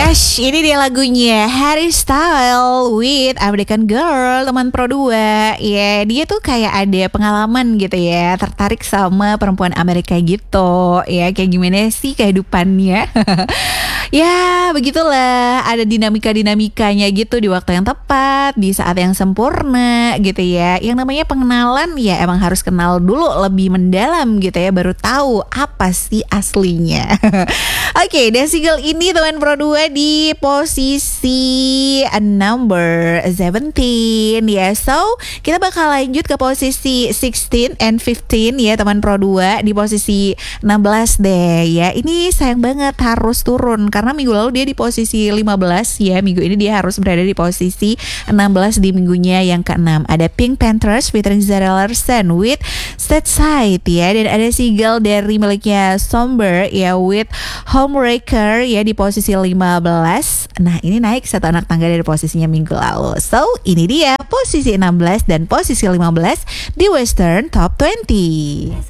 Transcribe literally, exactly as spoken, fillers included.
Yes, ini dia lagunya Harry Styles with American Girl, teman Pro dua. Ya, dia tuh kayak ada pengalaman gitu ya, tertarik sama perempuan Amerika gitu. Ya, kayak gimana sih kehidupannya. Ya, begitulah, ada dinamika-dinamikanya gitu di waktu yang tepat, di saat yang sempurna gitu ya. Yang namanya pengenalan ya emang harus kenal dulu lebih mendalam gitu ya, baru tahu apa sih aslinya. Oke, dan single ini teman Pro dua di posisi number seventeen ya. So, kita bakal lanjut ke posisi sixteen and fifteen ya teman Pro dua, di posisi enam belas deh ya. Ini sayang banget harus turun karena minggu lalu dia di posisi lima belas ya. Minggu ini dia harus berada di posisi enam belas di minggunya yang keenam. Ada Pink Panthers featuring Zara Larsson with Stateside ya, dan ada single dari miliknya Somber ya with Homewrecker ya di posisi lima belas. Nah, ini naik satu anak tangga dari posisinya minggu lalu. So, ini dia posisi enam belas dan posisi lima belas di Western Top twenty.